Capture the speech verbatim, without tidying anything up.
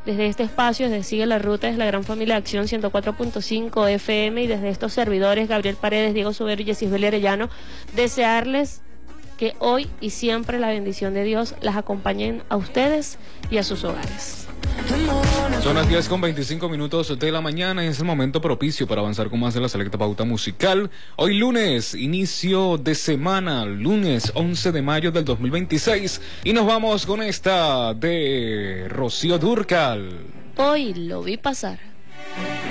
desde este espacio, desde Sigue la Ruta, desde la gran familia de Acción ciento cuatro punto cinco F M y desde estos servidores, Gabriel Paredes, Diego Subero y Yesisbel Arellano, desearles que hoy y siempre la bendición de Dios las acompañen a ustedes y a sus hogares. Son las diez con veinticinco minutos de la mañana y es el momento propicio para avanzar con más de la selecta pauta musical. Hoy lunes, inicio de semana, lunes once de mayo del dos mil veintiséis, y nos vamos con esta de Rocío Dúrcal. Hoy lo vi pasar.